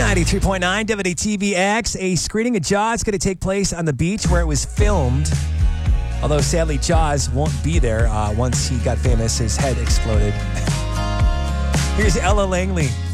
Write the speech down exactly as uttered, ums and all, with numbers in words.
ninety-three point nine W T V X. A screening of Jaws going to take place on the beach where it was filmed. Although sadly Jaws won't be there uh, once he got famous. His head exploded. Here's Ella Langley.